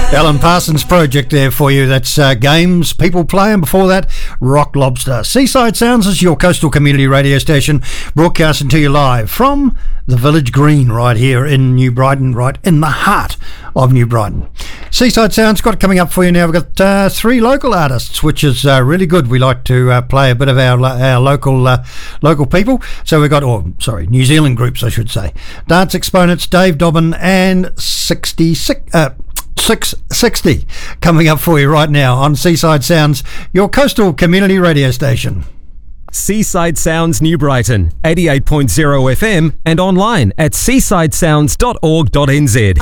Alan Parsons Project there for you. That's games people play, and before that, Rock Lobster. Seaside Sounds is your coastal community radio station, broadcasting to you live from the Village Green right here in New Brighton, right in the heart of New Brighton. Seaside Sounds got it coming up for you now. We've got 3 local artists, which is really good. We like to play a bit of our local people. So we've got, New Zealand groups, I should say. Dance exponents Dave Dobbin and 660 coming up for you right now on Seaside Sounds, your coastal community radio station. Seaside Sounds New Brighton, 88.0 FM and online at seasidesounds.org.nz.